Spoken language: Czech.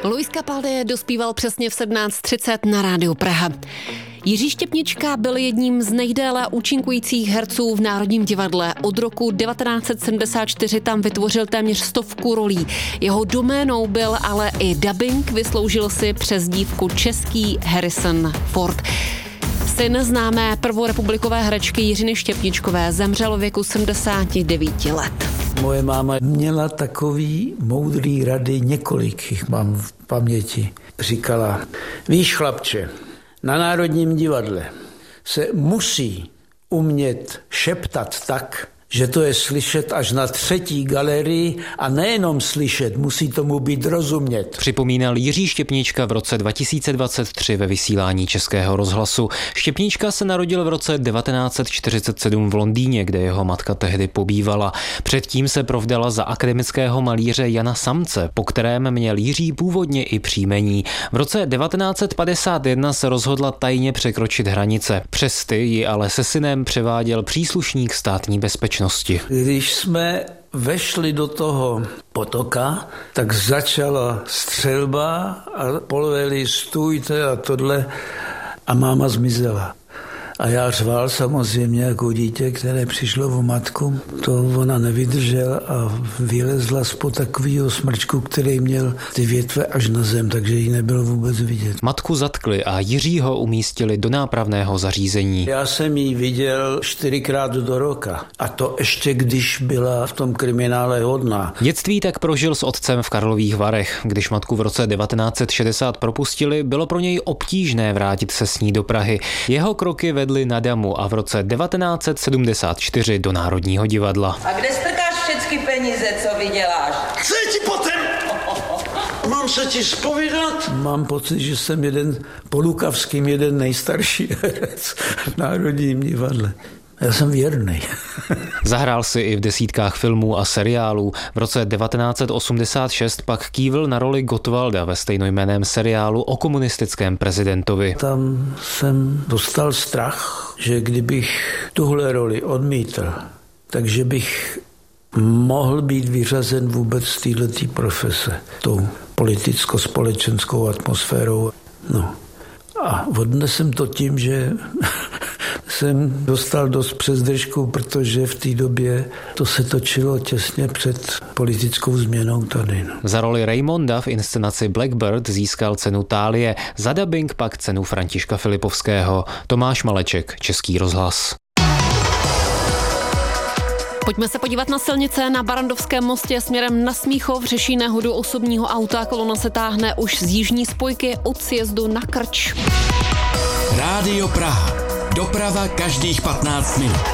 Luis Capaldi dospíval přesně v 17:30 na Rádiu Praha. Jiří Štěpnička byl jedním z nejdéle účinkujících herců v Národním divadle. Od roku 1974 tam vytvořil téměř 100 rolí. Jeho doménou byl ale i dabing, vysloužil si přezdívku český Harrison Ford. Syn známé prvorepublikové herečky Jiřiny Štěpničkové zemřel ve věku 79 let. Moje máma měla takový moudrý rady, několik jich mám v paměti. Říkala, víš chlapče, na Národním divadle se musí umět šeptat tak, že to je slyšet až na 3. galerii a nejenom slyšet, musí tomu být rozumět. Připomínal Jiří Štěpnička v roce 2023 ve vysílání Českého rozhlasu. Štěpnička se narodil v roce 1947 v Londýně, kde jeho matka tehdy pobývala. Předtím se provdala za akademického malíře Jana Samce, po kterém měl Jiří původně i příjmení. V roce 1951 se rozhodla tajně překročit hranice. Přes ty ji ale se synem převáděl příslušník státní bezpečnosti. Když jsme vešli do toho potoka, tak začala střelba a polveli stůjte a tohle a máma zmizela. A já řval samozřejmě jako dítě, které přišlo o matku. To ona nevydržela a vylezla spod takového smrčku, který měl ty větve až na zem, takže ji nebylo vůbec vidět. Matku zatkli a Jiřího umístili do nápravného zařízení. Já jsem ji viděl 4krát do roka. A to ještě když byla v tom kriminále hodná. Dětství tak prožil s otcem v Karlových Varech. Když matku v roce 1960 propustili, bylo pro něj obtížné vrátit se s ní do Prahy. Jeho kroky vedli na Damu a v roce 1974 do Národního divadla. A kde strkáš všechny peníze, co vyděláš? Co ti potom? Mám se ti zpovídat? Mám pocit, že jsem po Lukavským jeden nejstarší herec v Národním divadle. Já jsem věrný. Zahrál si i v desítkách filmů a seriálů. V roce 1986 pak kývl na roli Gottwalda ve stejnojmenném seriálu o komunistickém prezidentovi. Tam jsem dostal strach, že kdybych tuhle roli odmítl, takže bych mohl být vyřazen vůbec z této profese, tou politicko-společenskou atmosférou. No. A odnesem to tím, že jsem dostal dost přezdržku, protože v té době to se točilo těsně před politickou změnou tady. Za roli Raymonda v inscenaci Blackbird získal cenu Thálie, za dabing pak cenu Františka Filipovského. Tomáš Maleček, Český rozhlas. Pojďme se podívat na silnice. Na Barrandovském mostě směrem na Smíchov řeší nehodu osobního auta. Kolona se táhne už z jižní spojky od sjezdu na Krč. Rádio Praha. Doprava každých 15 minut.